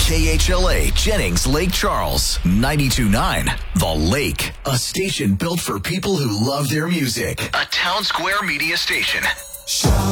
KHLA Jennings Lake Charles, 92.9 The Lake. A station built for people who love their music. A Town Square media station.